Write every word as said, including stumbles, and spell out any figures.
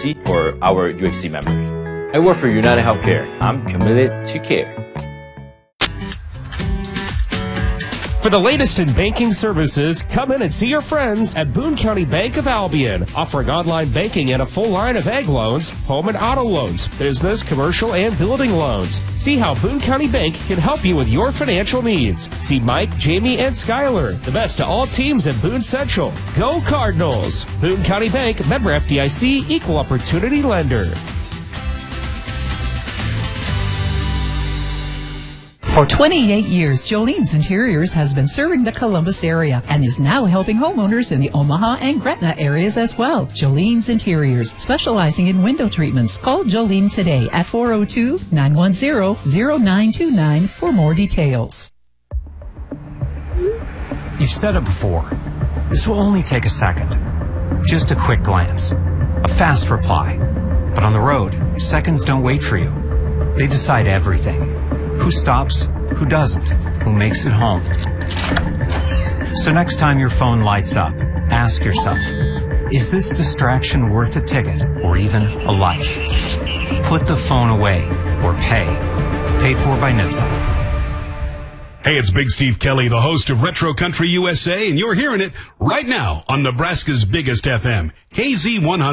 C or our U H C members. I work for United Healthcare. I'm committed to care. For the latest in banking services, come in and see your friends at Boone County Bank of Albion, offering online banking and a full line of ag loans, home and auto loans, business, commercial, and building loans. See how Boone County Bank can help you with your financial needs. See Mike, Jamie, and Skylar, the best to all teams at Boone Central. Go Cardinals! Boone County Bank, member F D I C, equal opportunity lender. For twenty-eight years, Jolene's Interiors has been serving the Columbus area and is now helping homeowners in the Omaha and Gretna areas as well. Jolene's Interiors, specializing in window treatments. Call Jolene today at four oh two, nine one zero, zero nine two nine for more details. You've said it before. This will only take a second. Just a quick glance. A fast reply. But on the road, seconds don't wait for you. They decide everything. Who stops, who doesn't, who makes it home. So next time your phone lights up, ask yourself, is this distraction worth a ticket or even a life? Put the phone away or pay. Paid for by N H T S A. Hey, it's Big Steve Kelly, the host of Retro Country U S A, and you're hearing it right now on Nebraska's biggest F M, K Z one hundred.